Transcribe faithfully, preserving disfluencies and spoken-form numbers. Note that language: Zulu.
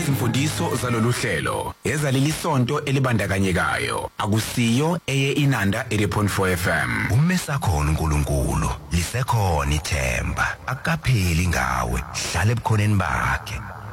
Izimfundiso zalolu hlelo ezaleli sonto elibandakanyekayo akusiyo eye Inanda eighty point four F M. Umesakhona uNkulunkulu lisekhona ithemba akapheli ngawe hlala ebukhoneni bakhe.